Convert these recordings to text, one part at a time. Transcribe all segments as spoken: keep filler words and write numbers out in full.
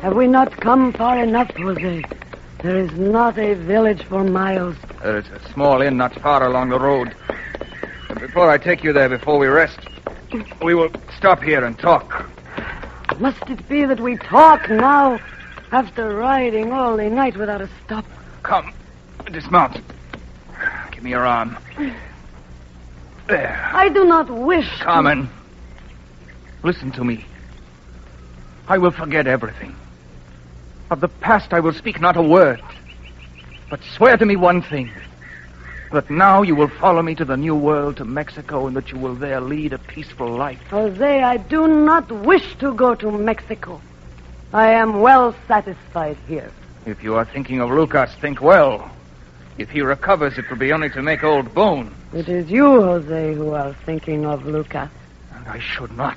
Have we not come far enough, Jose? There is not a village for miles. There is a small inn not far along the road. And before I take you there, before we rest, we will stop here and talk. Must it be that we talk now, after riding all the night without a stop? Come, dismount. Give me your arm. There. I do not wish to... Carmen, listen to me. I will forget everything. Of the past I will speak not a word. But swear to me one thing. That now you will follow me to the New World, to Mexico, and that you will there lead a peaceful life. Jose, I do not wish to go to Mexico. I am well satisfied here. If you are thinking of Lucas, think well. If he recovers, it will be only to make old bones. It is you, Jose, who are thinking of Lucas. And I should not.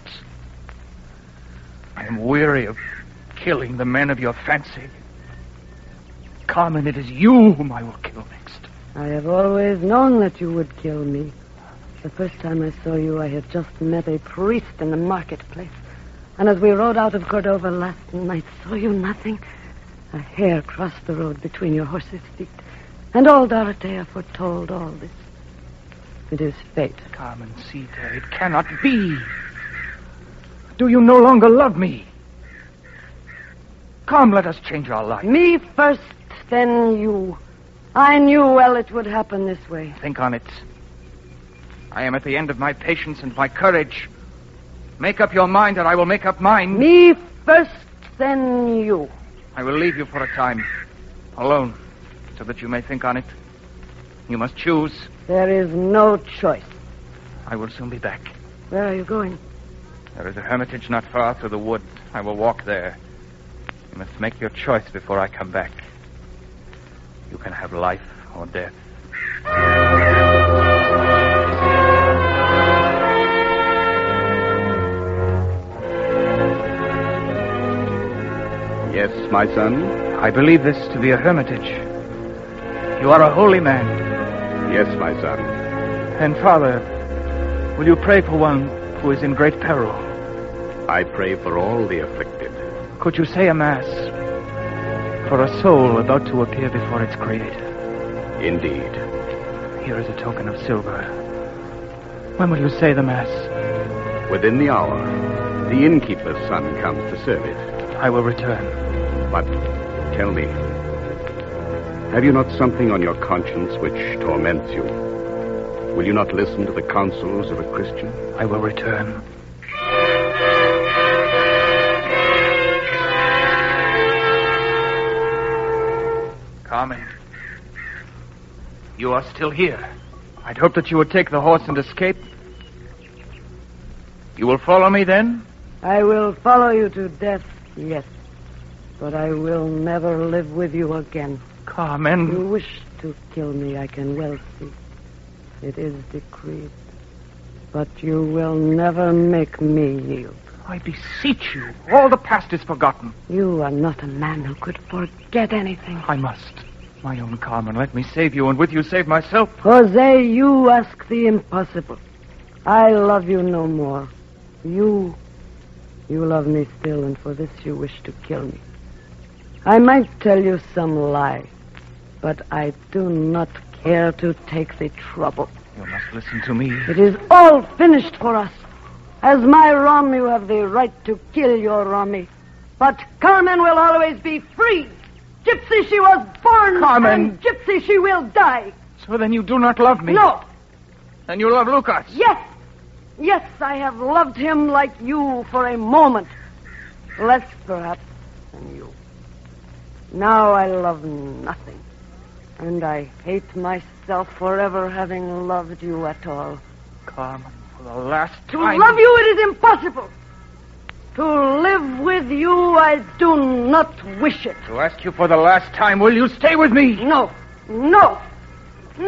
I am weary of killing the men of your fancy. Carmen, it is you whom I will kill next. I have always known that you would kill me. The first time I saw you, I had just met a priest in the marketplace. And as we rode out of Cordova last night, saw you nothing. A hair crossed the road between your horse's feet. And old Dorothea foretold all this. It is fate. Carmencita, it cannot be. Do you no longer love me? Come, let us change our life. Me first, then you. I knew well it would happen this way. Think on it. I am at the end of my patience and my courage. Make up your mind and I will make up mine. Me first, then you. I will leave you for a time, alone, so that you may think on it. You must choose. There is no choice. I will soon be back. Where are you going? There is a hermitage not far through the wood. I will walk there. You must make your choice before I come back. You can have life or death. Yes, my son? I believe this to be a hermitage. You are a holy man. Yes, my son. And, Father, will you pray for one who is in great peril? I pray for all the afflicted. Could you say a mass for a soul about to appear before its creator? Indeed. Here is a token of silver. When will you say the mass? Within the hour. The innkeeper's son comes to serve it. I will return. But tell me, have you not something on your conscience which torments you? Will you not listen to the counsels of a Christian? I will return. Carmen, you are still here. I'd hoped that you would take the horse and escape. You will follow me then? I will follow you to death, yes. But I will never live with you again. Carmen. You wish to kill me, I can well see. It is decreed. But you will never make me yield. I beseech you. All the past is forgotten. You are not a man who could forget anything. I must. My own Carmen, let me save you, and with you save myself. Jose, you ask the impossible. I love you no more. You, you love me still, and for this you wish to kill me. I might tell you some lie, but I do not care to take the trouble. You must listen to me. It is all finished for us. As my Rom, you have the right to kill your Romy. But Carmen will always be free. Gypsy she was born, Carmen. And gypsy she will die. So then you do not love me? No. Then you love Lucas? Yes. Yes, I have loved him like you for a moment. Less, perhaps, than you. Now I love nothing. And I hate myself for ever having loved you at all. Carmen, for the last To time... love you it is impossible. To live with you I do not wish it. To ask you for the last time, will you stay with me? No, no.